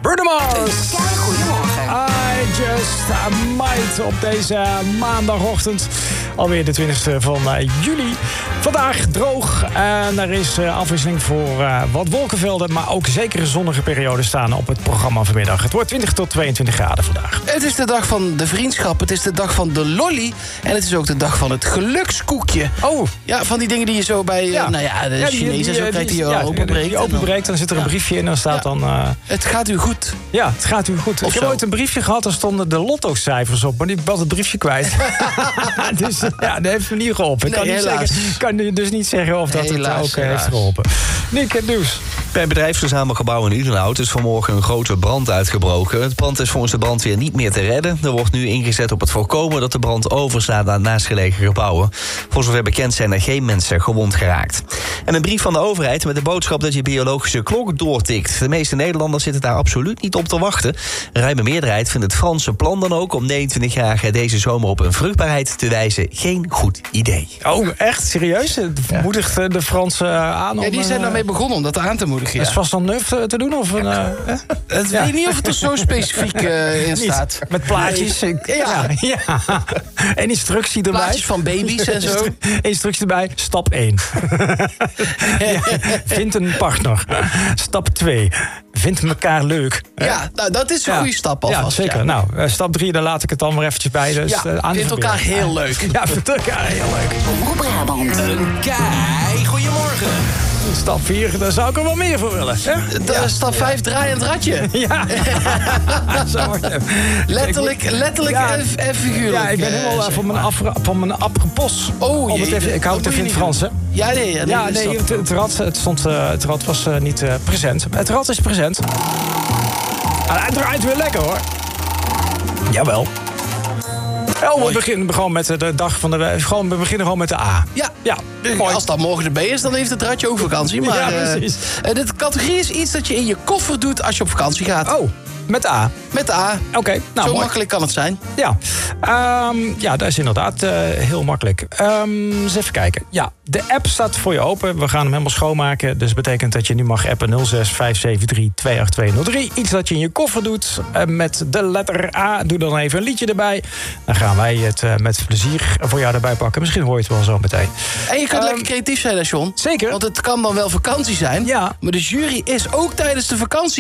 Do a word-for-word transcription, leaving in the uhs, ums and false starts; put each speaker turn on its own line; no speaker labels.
Bruno Mars.
Goedemorgen.
I just might op deze maandagochtend. Alweer de twintigste van uh, juli. Vandaag droog. En er is uh, afwisseling voor uh, wat wolkenvelden. Maar ook zeker een zonnige periode staan op het programma vanmiddag. Het wordt twintig tot tweeëntwintig graden vandaag.
Het is de dag van de vriendschap. Het is de dag van de lolly. En het is ook de dag van het gelukskoekje.
Oh.
Ja, van die dingen die je zo bij uh,
Ja.
nou ja, de
Ja, die-
Chinezen
die,
zo
uh,
krijgt die je
ja,
openbreekt.
die openbreekt, dan zit er een
Ja.
briefje in en dan staat
Ja.
dan... Uh,
Het gaat u goed.
ja, het gaat u goed.
Of
Ik heb
zo.
ooit een briefje gehad, daar stonden de lottocijfers op. Maar die was het briefje kwijt. Dus ja, dat heeft me niet geholpen. Ik kan,
Nee,
niet
helaas.
zeggen, kan nu dus niet zeggen of dat
Helaas,
het ook uh,
helaas.
heeft geholpen. Nick, het nieuws.
Bij het bedrijfsverzameld gebouw in Udenhout is vanmorgen een grote brand uitgebroken. Het pand is volgens de brandweer niet meer te redden. Er wordt nu ingezet op het voorkomen dat de brand overslaat naar naastgelegen gebouwen. Voor zover bekend zijn er geen mensen gewond geraakt. En een brief van de overheid met de boodschap dat je biologische klok doortikt. De meeste Nederlanders zitten daar absoluut niet op te wachten. Een ruime meerderheid vindt het Franse plan dan ook om negenentwintigjarigen deze zomer op hun vruchtbaarheid te wijzen geen goed idee.
Oh, echt? Serieus? Het moedigt uh, de Fransen uh, aan om...
Ja, die zijn
uh,
daarmee begonnen om dat aan te moedigen.
is
Ja.
vast dan nuf uh, te doen? Of een, uh, eh?
Ik
Ja.
weet niet of het er zo specifiek uh, in
Niet.
staat.
Met plaatjes.
Nee.
Ja. Ja. En instructie erbij.
Plaatjes van baby's en zo.
Instructie erbij. Stap één. Ja. Vind een partner. Stap twee. Vind elkaar leuk.
Ja, nou, dat is een
Ja.
goede stap alvast.
Ja, zeker.
Ja.
Nou, uh, stap drie, daar laat ik het dan maar eventjes bij. Dus,
Ja,
uh, aan
vindt
te
elkaar
verberen.
heel leuk.
Ja, vindt elkaar heel leuk.
Omroep Brabant.
Een kei goedemorgen.
Stap vier, daar zou ik er wel meer voor willen. Hè?
De, Stap vijf, draai het ratje.
Ja. Zo wordt het.
Letterlijk, letterlijk
Ja.
en, en figuurlijk.
Ja, ik ben
eh,
helemaal uh,
zeg
van mijn,
maar.
af, van mijn apropos.
Oh,
Om het
jee,
even, ik hou het
dat
even in
moet
het
je
Frans, hè?
niet doen. Ja, nee, ja, nee,
Ja,
dat is
nee,
dat.
het, het, rad, het, stond, uh, het rad was uh, niet uh, present. Het rad is present. Ah, hij draait weer lekker, hoor. Jawel. Oh, we beginnen gewoon met de dag van de... Gewoon, we beginnen gewoon met de A.
Ja,
Ja, mooi.
als dat morgen erbij is, dan heeft het ratje ook vakantie. Maar
Ja,
eh,
precies.
eh, de categorie is iets dat je in je koffer doet als je op vakantie gaat.
Oh, met A.
Met de A.
Oké, nou
Zo
mooi.
makkelijk kan het zijn.
Ja, Ehm, ja, dat is inderdaad uh, heel makkelijk. Um, eens even kijken. Ja, de app staat voor je open. We gaan hem helemaal schoonmaken. Dus dat betekent dat je nu mag appen nul zes vijf zeven drie twee acht twee nul drie. Iets dat je in je koffer doet uh, met de letter A. Doe dan even een liedje erbij. Dan gaan wij het uh, met plezier voor jou erbij pakken. Misschien hoor je het wel zo meteen.
En je kunt
Ehm,
lekker creatief zijn, hè, John?
Zeker.
Want het kan dan wel vakantie zijn.
Ja.
Maar de jury is ook tijdens de vakantie